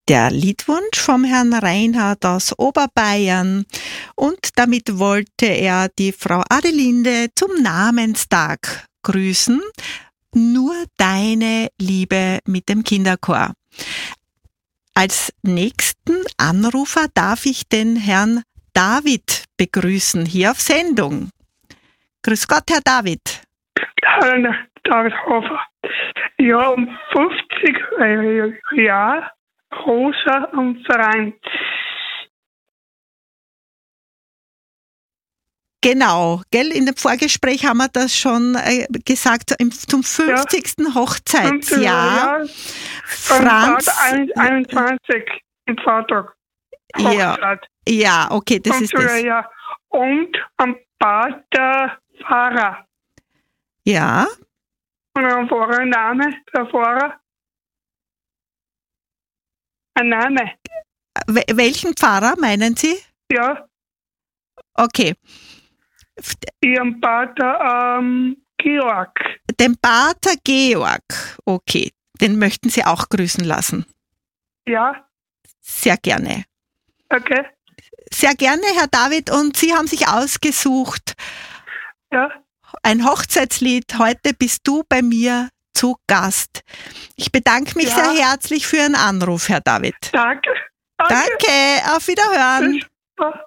Der Liedwunsch vom Herrn Reinhard aus Oberbayern, und damit wollte er die Frau Adelinde zum Namenstag grüßen. Nur deine Liebe mit dem Kinderchor. Als nächsten Anrufer darf ich den Herrn David begrüßen, hier auf Sendung. Grüß Gott, Herr David. Hallo, David Hofer. Ja, um 50 Jahre Rosa und Verein. Genau, gell? In dem Vorgespräch haben wir das schon gesagt, zum 50. Hochzeitsjahr. Franz 21 im Vater. Ja, okay, das ist das. Ja. Und am Pater Pfarrer. Ja. Und ein Pfarrername, der Pfarrer. Ein Name. Welchen Pfarrer meinen Sie? Ja. Okay. Ihren Pater Georg. Den Pater Georg. Okay. Den möchten Sie auch grüßen lassen? Ja. Sehr gerne. Okay. Sehr gerne, Herr David. Und Sie haben sich ausgesucht. Ja. Ein Hochzeitslied. Heute bist du bei mir zu Gast. Ich bedanke mich sehr herzlich für Ihren Anruf, Herr David. Danke. Danke. Auf Wiederhören. Tschüss.